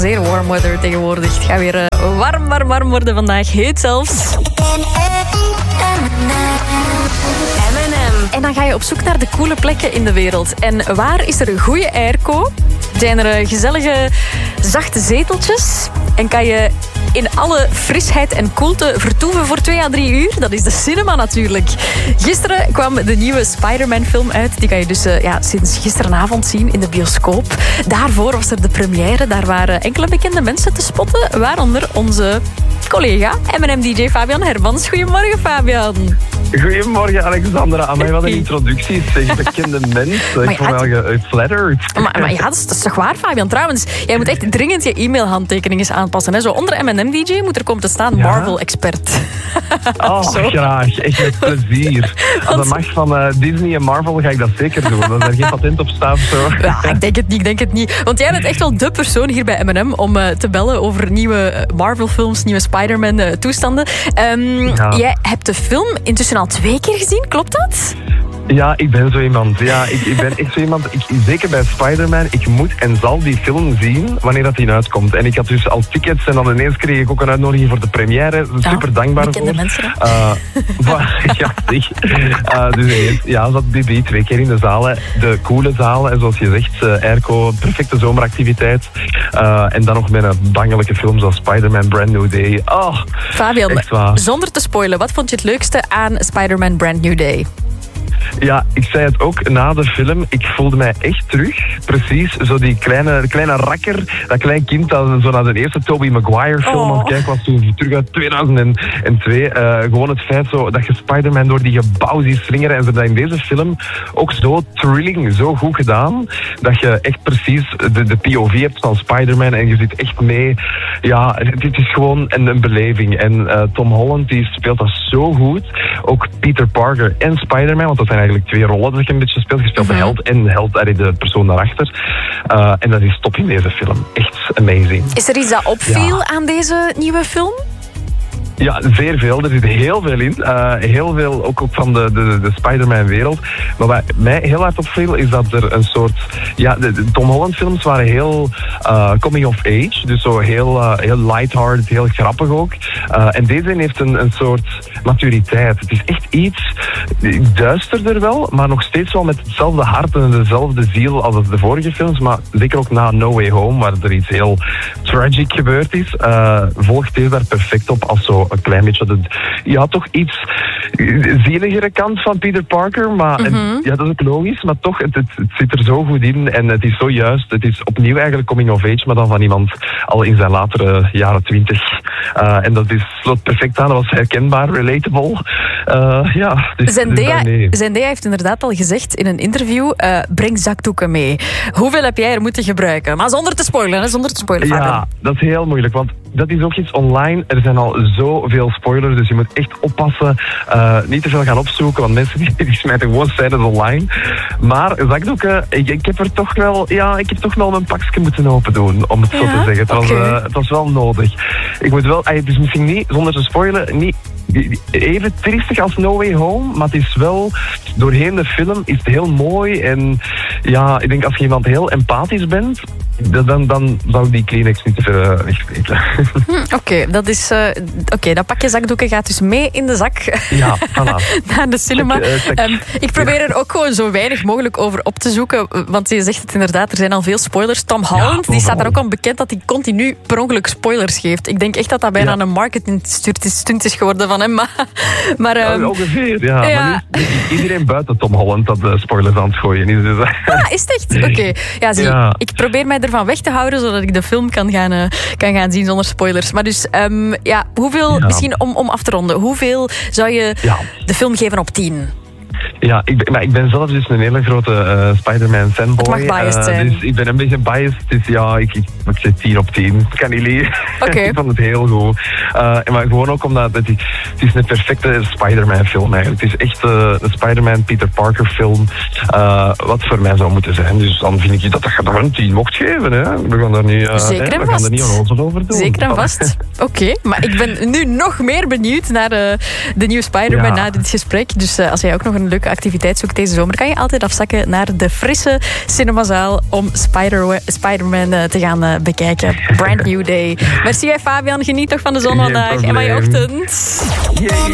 Zeer warm weather tegenwoordig. Het gaat weer warm worden vandaag. Heet zelfs. En dan ga je op zoek naar de coole plekken in de wereld. En waar is er een goede airco? Zijn er gezellige, zachte zeteltjes? En kan je in alle frisheid en koelte vertoeven voor 2 à 3 uur? Dat is de cinema natuurlijk. Gisteren kwam de nieuwe Spider-Man film uit. Die kan je dus sinds gisteravond zien in de bioscoop. Daarvoor was er de première. Daar waren enkele bekende mensen te spotten. Waaronder onze collega M&M-DJ Fabian Hermans. Goedemorgen, Fabian. Goedemorgen, Alexandra. Amai, wat een introductie. Zeg, bekende mens. Ik vond wel geflatterd. Maar ja, dat is toch waar, Fabian? Trouwens, jij moet echt dringend je e-mailhandtekening eens aanpassen. Hè? Zo onder M&M-DJ moet er komen te staan Marvel-expert. Oh, graag. Echt met plezier. Als dat mag van Disney en Marvel, ga ik dat zeker doen. Als er geen patent op staat. Zo. Ja, ik denk het niet. Want jij bent echt wel de persoon hier bij M&M om te bellen over nieuwe Marvel-films, nieuwe Spider-Man-toestanden. Jij hebt de film intussen al 2 keer gezien, klopt dat? Ja, ik ben zo iemand. Ja, ik ben echt zo iemand. Zeker bij Spider-Man, ik moet en zal die film zien wanneer dat die uitkomt. En ik had dus al tickets en dan ineens kreeg ik ook een uitnodiging voor de première. Super dankbaar voor. Bekende mensen, ja, zeg. Dus zat die 2 keer in de zalen. De coole zalen. En zoals je zegt, airco, perfecte zomeractiviteit. En dan nog met een bangelijke film zoals Spider-Man Brand New Day. Oh, Fabian, zonder te spoilen, wat vond je het leukste aan Spider-Man Brand New Day? Ja, ik zei het ook na de film. Ik voelde mij echt terug. Precies, zo die kleine rakker. Dat klein kind dat zo naar de eerste Tobey Maguire film aan het kijken was. Toen terug uit 2002. Gewoon het feit dat je Spider-Man door die gebouw ziet slingeren. En ze dat in deze film ook zo thrilling, zo goed gedaan. Dat je echt precies de POV hebt van Spider-Man. En je zit echt mee. Ja, dit is gewoon een beleving. En Tom Holland die speelt dat zo goed. Ook Peter Parker en Spider-Man. Want dat zijn eigenlijk 2 rollen dat je een beetje speelt. Je speelt de held en de persoon daarachter. En dat is top in deze film. Echt amazing. Is er iets dat opviel aan deze nieuwe film? Ja, zeer veel. Er zit heel veel in. Heel veel ook van de Spider-Man-wereld. Maar wat mij heel hard opviel is dat er een soort... Ja, de Tom Holland-films waren heel coming of age. Dus zo heel lighthearted, heel grappig ook. En deze heeft een soort maturiteit. Het is echt iets duisterder wel, maar nog steeds wel met hetzelfde hart en dezelfde ziel als de vorige films. Maar zeker ook na No Way Home, waar er iets heel tragic gebeurd is, volgt deze daar perfect op als zo een klein beetje toch iets zieligere kant van Peter Parker, maar dat is ook logisch, maar toch, het zit er zo goed in en het is zo juist. Het is opnieuw eigenlijk coming of age, maar dan van iemand al in zijn latere jaren 20. En dat is zo perfect aan, dat was herkenbaar, relatable. Zendaya heeft inderdaad al gezegd in een interview, breng zakdoeken mee. Hoeveel heb jij er moeten gebruiken? Maar zonder te spoilen, Ja, dat is heel moeilijk, want dat is ook iets online. Er zijn al zoveel spoilers, dus je moet echt oppassen. Niet te veel gaan opzoeken, want mensen die smijten gewoon scènes online. Maar zakdoeken, ik heb toch wel mijn pakje moeten open doen, om het zo te zeggen. Het was wel nodig. Ik moet wel, dus misschien niet, zonder te spoilen, niet even triestig als No Way Home, maar het is wel, doorheen de film is het heel mooi. En ja, ik denk als je iemand heel empathisch bent, dan zou die Kleenex niet te veel wegsteken. Dat pakje zakdoeken gaat dus mee in de zak. Ja, voilà. Naar de cinema. Ik probeer er ook gewoon zo weinig mogelijk over op te zoeken, want je zegt het inderdaad, er zijn al veel spoilers. Tom Holland, die staat daar ook al bekend dat hij continu per ongeluk spoilers geeft. Ik denk echt dat dat bijna een marketingstunt is geworden van hem. Maar ongeveer, maar nu iedereen buiten Tom Holland dat spoilers aan het gooien is. Dus. Is het echt? Oké. Ik probeer mij ervan weg te houden, zodat ik de film kan gaan zien zonder spoilers. Maar dus, misschien om af te ronden, hoeveel zou je de film geven op 10? Ja, ik ben zelf dus een hele grote Spider-Man fanboy. Het mag biased zijn. Dus ik ben een beetje biased. Dus ja, ik zit 10 op 10. Kan niet liegen. Okay. Ik vond het heel goed. Maar gewoon ook omdat het is een perfecte Spider-Man film eigenlijk. Het is echt een Spider-Man Peter Parker film. Wat voor mij zou moeten zijn. Dus dan vind ik dat je een 10 mocht geven. Hè. We gaan daar niet, Zeker en vast. Er niet onnozel over doen. Zeker en vast. Oké, maar ik ben nu nog meer benieuwd naar de nieuwe Spider-Man na dit gesprek. Dus als jij ook nog een leuke activiteit zoekt deze zomer, kan je altijd afzakken naar de frisse cinemazaal om Spider-Man te gaan bekijken. Brand new day. Merci, Fabian. Geniet nog van de zon vandaag en van je ochtend.